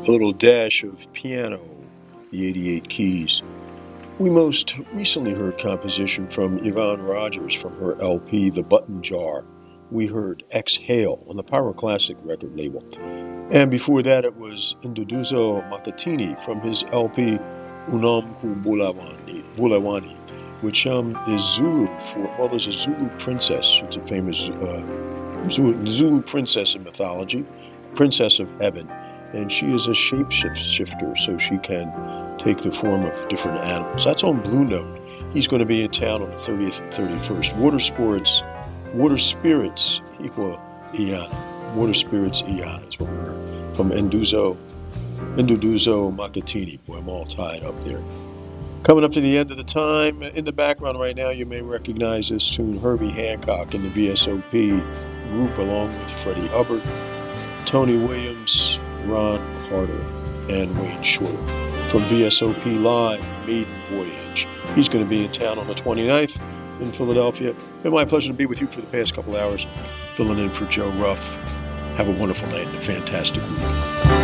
a little dash of piano, the 88 Keys. We most recently heard composition from Yvonne Rogers from her LP, The Button Jar. We heard Exhale on the Pyroclastic record label. And before that, it was Nduduzo Makatini from his LP, Unam Ku Bulawani, which is Zulu well, there's a Zulu princess. She's a famous Zulu princess in mythology, princess of heaven. And she is a shapeshifter, so she can take the form of different animals. That's on Blue Note. He's going to be in town on the 30th and 31st. Water Spirits, equal Iana. Water Spirits Iana is what we heard from Nduduzo Makatini. Boy, I'm all tied up there. Coming up to the end of the time, in the background right now, you may recognize this tune, Herbie Hancock and the VSOP group, along with Freddie Hubbard, Tony Williams, Ron Carter, and Wayne Shorter. From VSOP Live, Maiden Voyage. He's going to be in town on the 29th in Philadelphia. It's been my pleasure to be with you for the past couple hours, filling in for Joe Ruff. Have a wonderful night and a fantastic week.